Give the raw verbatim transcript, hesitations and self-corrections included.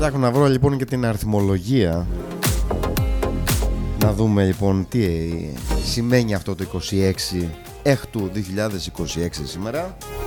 Ψάχνω να βρω λοιπόν και την αριθμολογία. Να δούμε λοιπόν τι σημαίνει αυτό το είκοσι έξι έκτου δύο χιλιάδες είκοσι έξι σήμερα.